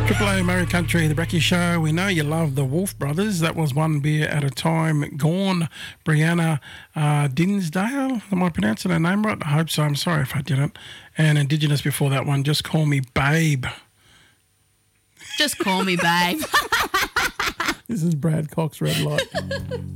Triple A Murray Country, the Brekkie Show. We know you love the Wolf Brothers. That was One Beer at a Time. Gone, Brianna Dinsdale. Am I pronouncing her name right? I hope so. I'm sorry if I didn't. And Indigenous before that one, Just Call Me Babe. Just call me babe. This is Brad Cox, Red Light.